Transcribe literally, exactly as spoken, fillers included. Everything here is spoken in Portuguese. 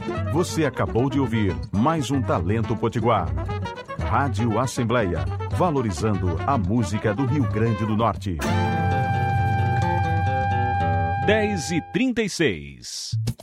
Você acabou de ouvir mais um Talento Potiguar. Rádio Assembleia, valorizando a música do Rio Grande do Norte. dez e trinta e seis.